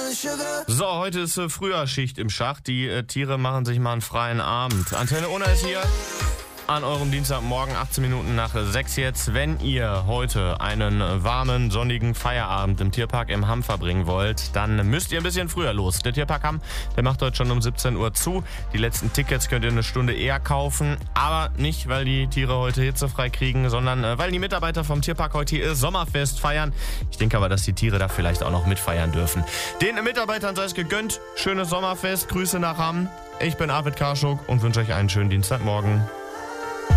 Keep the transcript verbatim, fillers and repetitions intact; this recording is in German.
So, heute ist äh, Frühjahrschicht im Schacht. Die äh, Tiere machen sich mal einen freien Abend. Antenne Unna ist hier an eurem Dienstagmorgen, achtzehn Minuten nach sechs jetzt. Wenn ihr heute einen warmen, sonnigen Feierabend im Tierpark im Hamm verbringen wollt, dann müsst ihr ein bisschen früher los. Der Tierpark Hamm, der macht heute schon um siebzehn Uhr zu. Die letzten Tickets könnt ihr eine Stunde eher kaufen. Aber nicht, weil die Tiere heute hitzefrei kriegen, sondern äh, weil die Mitarbeiter vom Tierpark heute ihr Sommerfest feiern. Ich denke aber, dass die Tiere da vielleicht auch noch mitfeiern dürfen. Den Mitarbeitern sei es gegönnt. Schönes Sommerfest. Grüße nach Hamm. Ich bin Arvid Karschuk und wünsche euch einen schönen Dienstagmorgen.